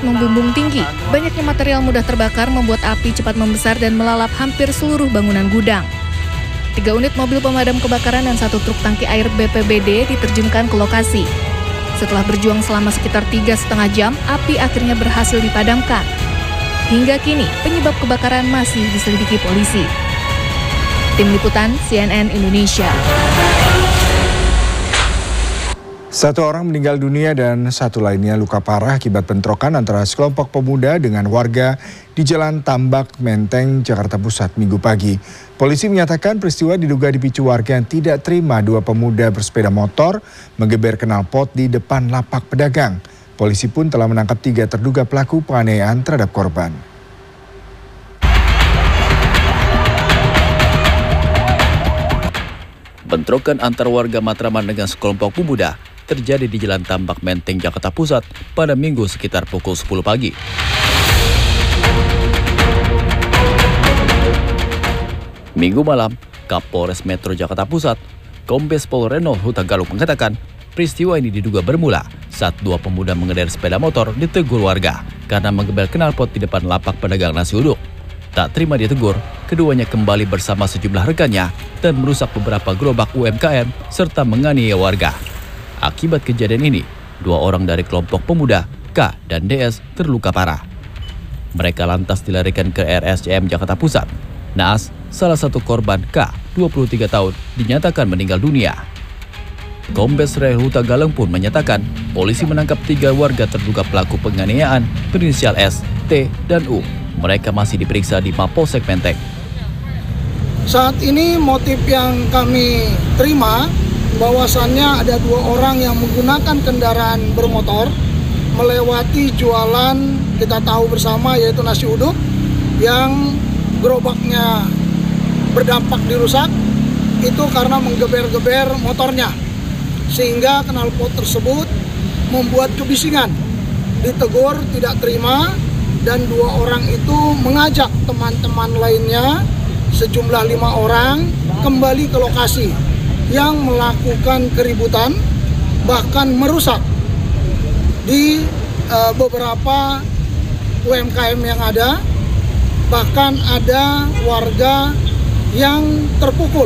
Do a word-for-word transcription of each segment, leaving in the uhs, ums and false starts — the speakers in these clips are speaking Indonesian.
saat membumbung tinggi. Banyaknya material mudah terbakar membuat api cepat membesar dan melalap hampir seluruh bangunan gudang. Tiga unit mobil pemadam kebakaran dan satu truk tangki air B P B D diterjunkan ke lokasi. Setelah berjuang selama sekitar tiga setengah jam, api akhirnya berhasil dipadamkan. Hingga kini, penyebab kebakaran masih diselidiki polisi. Tim Liputan C N N Indonesia. Satu orang meninggal dunia dan satu lainnya luka parah akibat bentrokan antara sekelompok pemuda dengan warga di Jalan Tambak Menteng, Jakarta Pusat, Minggu pagi. Polisi menyatakan peristiwa diduga dipicu warga yang tidak terima dua pemuda bersepeda motor menggeber knalpot di depan lapak pedagang. Polisi pun telah menangkap tiga terduga pelaku penganiayaan terhadap korban. Bentrokan antar warga Matraman dengan sekelompok pemuda terjadi di Jalan Tambak Menteng, Jakarta Pusat pada Minggu sekitar pukul sepuluh pagi. Minggu malam, Kapolres Metro Jakarta Pusat, Kombes Pol Reynold Huta Galung mengatakan peristiwa ini diduga bermula saat dua pemuda mengendarai sepeda motor ditegur warga karena menggebel knalpot di depan lapak pedagang nasi uduk. Tak terima ditegur, keduanya kembali bersama sejumlah rekannya dan merusak beberapa gerobak U M K M serta menganiaya warga. Akibat kejadian ini, dua orang dari kelompok pemuda, K dan D S, terluka parah. Mereka lantas dilarikan ke R S C M Jakarta Pusat. Naas, salah satu korban K, dua puluh tiga tahun, dinyatakan meninggal dunia. Kombes Reynold Huta Galung pun menyatakan polisi menangkap tiga warga terduga pelaku penganiayaan berinisial S, T, dan U. Mereka masih diperiksa di Mapolsek Menteng. Saat ini motif yang kami terima bahwasannya ada dua orang yang menggunakan kendaraan bermotor melewati jualan kita tahu bersama yaitu nasi uduk yang gerobaknya berdampak dirusak itu karena menggeber-geber motornya sehingga knalpot tersebut membuat kebisingan, ditegur tidak terima dan dua orang itu mengajak teman-teman lainnya sejumlah lima orang kembali ke lokasi yang melakukan keributan bahkan merusak di uh, beberapa U M K M yang ada, bahkan ada warga yang terpukul.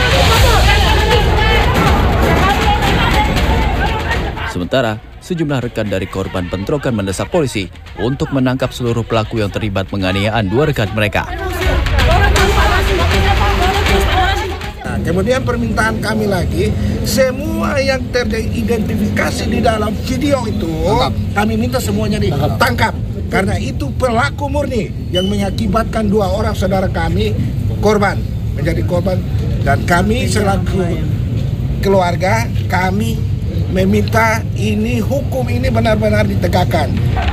Sementara, sejumlah rekan dari korban bentrokan mendesak polisi untuk menangkap seluruh pelaku yang terlibat penganiayaan dua rekan mereka. Nah, kemudian permintaan kami lagi, semua yang teridentifikasi di dalam video itu, tangkap. Kami minta semuanya ditangkap. Karena itu pelaku murni yang mengakibatkan dua orang saudara kami korban, menjadi korban. Dan kami selaku keluarga, kami meminta ini hukum ini benar-benar ditegakkan.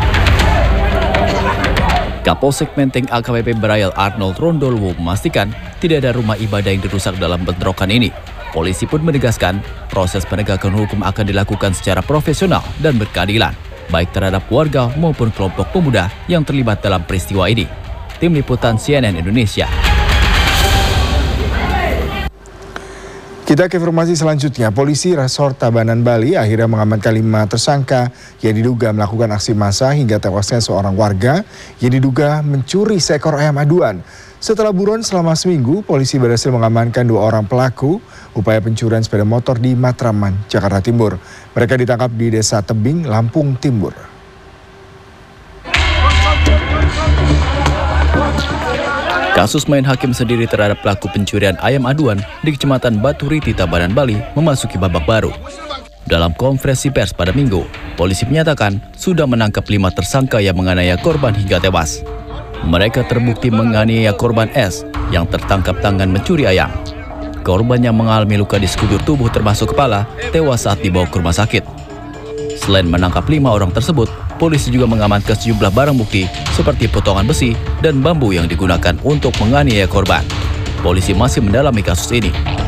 Kapolsek Menteng A K B P Brayal Arnold Rondolwo memastikan tidak ada rumah ibadah yang dirusak dalam bentrokan ini. Polisi pun menegaskan proses penegakan hukum akan dilakukan secara profesional dan berkeadilan, baik terhadap warga maupun kelompok pemuda yang terlibat dalam peristiwa ini. Tim Liputan C N N Indonesia. Kita ke informasi selanjutnya. Polisi Resort Tabanan Bali akhirnya mengamankan lima tersangka yang diduga melakukan aksi massa hingga tewasnya seorang warga yang diduga mencuri seekor ayam aduan. Setelah buron selama seminggu, polisi berhasil mengamankan dua orang pelaku upaya pencurian sepeda motor di Matraman, Jakarta Timur. Mereka ditangkap di Desa Tebing, Lampung Timur. Kasus main hakim sendiri terhadap pelaku pencurian ayam aduan di Kecamatan Batu Riti, Tabanan, Bali memasuki babak baru. Dalam konferensi pers pada Minggu, polisi menyatakan sudah menangkap lima tersangka yang menganiaya korban hingga tewas. Mereka terbukti menganiaya korban S yang tertangkap tangan mencuri ayam. Korban yang mengalami luka di sekujur tubuh termasuk kepala tewas saat dibawa ke rumah sakit. Selain menangkap lima orang tersebut, polisi juga mengamankan sejumlah barang bukti seperti potongan besi dan bambu yang digunakan untuk menganiaya korban. Polisi masih mendalami kasus ini.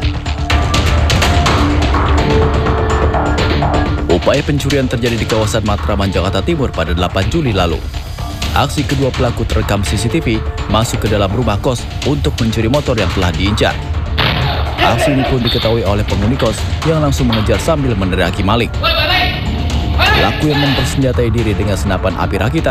Upaya pencurian terjadi di kawasan Matraman, Jakarta Timur pada delapan Juli lalu. Aksi kedua pelaku terekam C C T V masuk ke dalam rumah kos untuk mencuri motor yang telah diincar. Aksi ini pun diketahui oleh penghuni kos yang langsung mengejar sambil meneriaki maling. Pelaku yang mempersenjatai diri dengan senapan api rakitan